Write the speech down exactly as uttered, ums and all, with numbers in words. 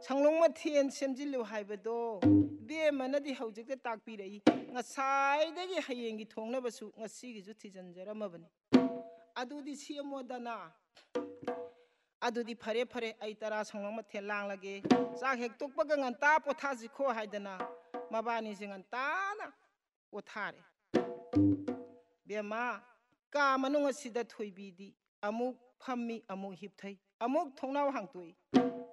ꯁꯪꯂꯣꯡ ꯃꯊꯦꯟ ꯁꯦꯝꯖꯤꯜꯂꯨ ꯍꯥꯏꯕꯗꯣ ꯕꯦꯝꯃꯅꯗꯤ ꯍꯧꯖꯤꯛꯇ ꯇꯥꯛꯄꯤꯔꯛꯏ ꯉꯁꯥꯏꯗꯒꯤ ꯍꯌꯦꯡꯒꯤ ꯊꯣꯡꯅꯕꯁꯨ ꯉꯁꯤꯒꯤꯁꯨ ꯊꯤꯖꯤꯟꯖꯔꯝꯃꯕꯅꯤ ꯑꯗꯨꯗꯤ ꯁꯦꯝꯃꯣꯗꯅ ꯑꯗꯨꯗꯤ ꯐꯔꯦ ꯐꯔꯦ ꯑꯩ ꯇꯔꯥ ꯁꯪꯂꯣꯡ ꯃꯊꯦꯜ ꯂꯥꯡꯂꯒꯦ ꯆꯥꯛ ꯍꯦꯛ ꯇꯣꯛꯄꯒ ꯉꯟꯇꯥ ꯄꯣꯊꯥꯁꯤꯈꯣ ꯍꯥꯏꯗꯅ ꯃꯕꯥꯅꯤꯁꯦ ꯉꯟꯇꯥꯅ ꯄꯣꯊꯥꯔꯦ ꯕꯦꯝꯃ ꯀꯥ ꯃꯅꯨꯡ ꯑꯁꯤꯗ ꯊꯣꯏꯕꯤꯗꯤ ꯑꯃꯨꯛ ꯐꯝꯃꯤ ꯑꯃꯨꯛ ꯍꯤꯞꯊꯩ ꯑꯃꯨꯛ ꯊꯣꯡꯅꯥꯎ ꯍꯥꯡꯇꯣꯛꯏ